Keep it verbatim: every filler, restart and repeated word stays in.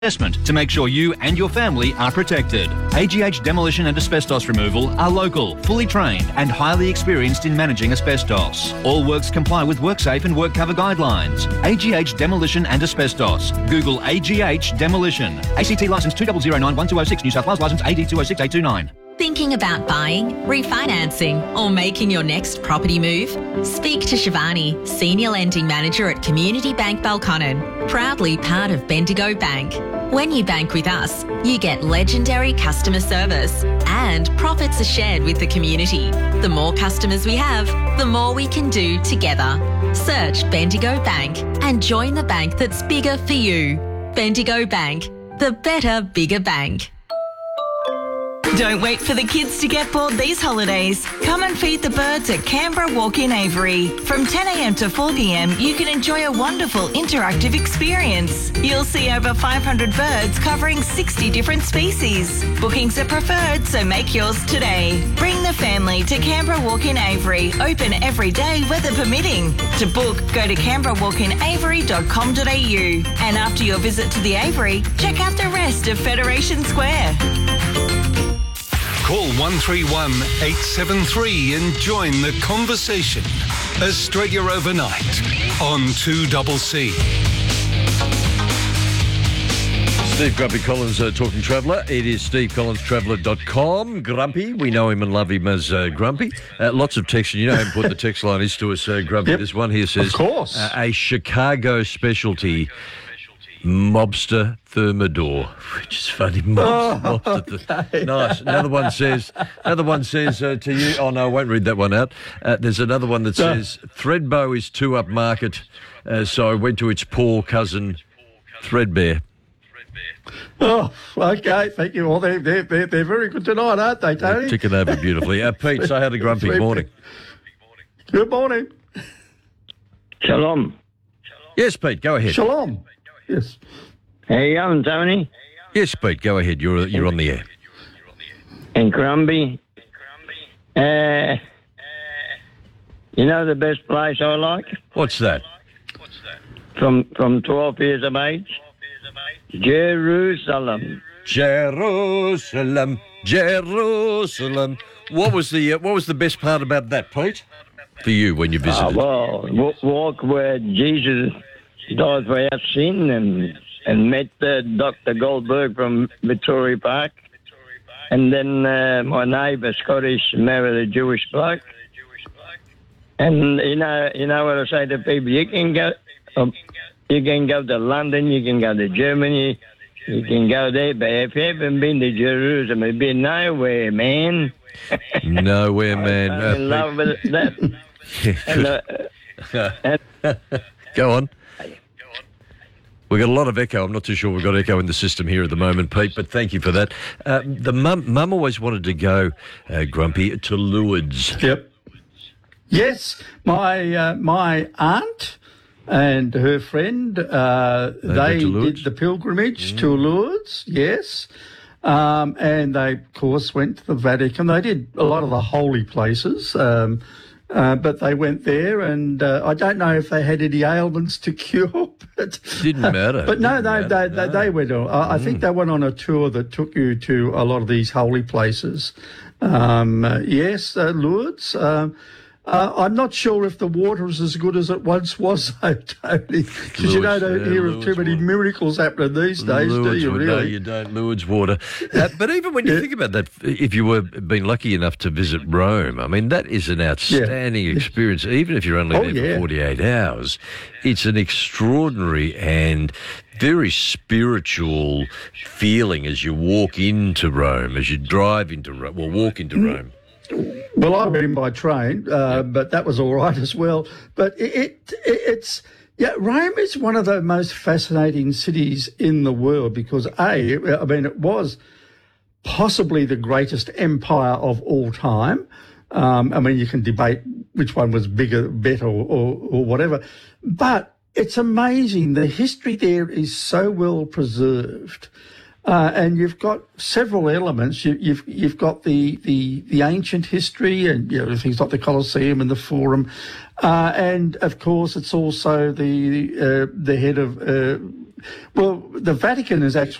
assessment to make sure you and your family are protected. A G H Demolition and Asbestos Removal are local, fully trained and highly experienced in managing asbestos. All works comply with WorkSafe and WorkCover guidelines. A G H Demolition and Asbestos. Google A G H Demolition. A C T licence two zero zero nine one two zero six, New South Wales licence A D two zero six eight two nine. Thinking about buying, refinancing or making your next property move? Speak to Shivani, Senior Lending Manager at Community Bank Balconnen, proudly part of Bendigo Bank. When you bank with us, you get legendary customer service and profits are shared with the community. The more customers we have, the more we can do together. Search Bendigo Bank and join the bank that's bigger for you. Bendigo Bank, the better, bigger bank. Don't wait for the kids to get bored these holidays. Come and feed the birds at Canberra Walk-in Avery. From ten a m to four p m, you can enjoy a wonderful interactive experience. You'll see over five hundred birds covering sixty different species. Bookings are preferred, so make yours today. Bring the family to Canberra Walk-in Avery, open every day, weather permitting. To book, go to canberra walk in avery dot com dot a u. And after your visit to the Avery, check out the rest of Federation Square. Call one three one, eight seven three and join the conversation. Australia Overnight on two C C. Steve Grumpy Collins, uh, Talking Traveller. It is steve collins traveller dot com. Grumpy, we know him and love him as uh, Grumpy. Uh, lots of text, and you know how important the text line is to us, uh, Grumpy. Yep. This one here says, of course. Uh, a Chicago specialty, Mobster Thermidor, which is funny. Mobster, Oh, Mobster okay. Nice. Another one says, another one says uh, to you, oh no, I won't read that one out. Uh, there's another one that No. says, Threadbow is too upmarket, uh, so I went to its poor cousin, Threadbare. Oh, okay. Thank you. Well, they're, they're, they're, they're very good tonight, aren't they, Tony? Ticking over beautifully. Uh, Pete, say hi to Grumpy. Sweet. Morning. Good morning. Shalom. Yes, Pete, go ahead. Shalom. Yes. How you going, Tony? Yes, Pete, go ahead. You're you're on the air. And Grumpy. Uh, you know the best place I like? What's that? From from twelve years of age? Jerusalem. Jerusalem, Jerusalem. What was the uh, what was the best part about that, Pete? For you when you Uh, visited? well, w- walk where Jesus died for our sin and and met uh, Doctor Goldberg from Victoria Park. And then uh, my neighbour, Scottish, married a Jewish bloke. And you know, you know what I say to people? You can go, um, you can go to London, you can go to Germany, you can go there. But if you haven't been to Jerusalem, you've been nowhere, man. Nowhere, man. I'm Uh, in love with that. And, uh, and, Go on. We've got a lot of echo. I'm not too sure we've got echo in the system here at the moment, Pete, but thank you for that. Uh, the mum, mum always wanted to go, uh, Grumpy, to Lourdes. Yep. Yes, my uh, my aunt and her friend, uh, They they went to Lourdes? did the pilgrimage to Lourdes, yes. Um, and they, of course, went to the Vatican. They did a lot of the holy places, um, uh, but they went there, and uh, I don't know if they had any ailments to cure. But, Didn't matter. But no, Didn't they, matter, they, no. they, they went on. I, I think they went on a tour that took you to a lot of these holy places. Um, uh, yes, uh, Lourdes. Um, uh, I'm not sure if the water is as good as it once was, though, Tony. Because you Lourdes, don't yeah, hear of Lourdes too many water. miracles happening these days, do Lourdes you, water. No, really? you don't. Lourdes water. Uh, but even when you Yeah. think about that, if you were been lucky enough to visit Rome, I mean, that is an outstanding experience. Even if you're only Oh, there yeah. for forty-eight hours, it's an extraordinary and very spiritual feeling as you walk into Rome, as you drive into Rome, well, walk into Mm. Rome. Well, I went in by train, uh, but that was all right as well. But it, it, it's, yeah, Rome is one of the most fascinating cities in the world because, A, I mean, it was possibly the greatest empire of all time. Um, I mean, you can debate which one was bigger, better, or, or, or whatever. But it's amazing. The history there is so well preserved. Uh, and you've got several elements. You, you've you've got the, the, the ancient history and you know, things like the Colosseum and the Forum, uh, and of course it's also the uh, the head of uh, well, the Vatican is actually